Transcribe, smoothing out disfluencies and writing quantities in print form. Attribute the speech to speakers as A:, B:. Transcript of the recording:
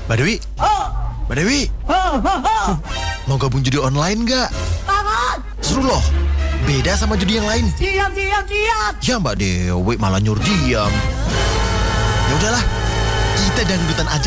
A: Mbak Dewi, Mbak Dewi, mau gabung judi online nggak? Seru loh, beda sama judi yang lain.
B: Siap.
A: Ya Mbak Dewi malah nyuruh diam. Ya udahlah, kita dangdutan aja.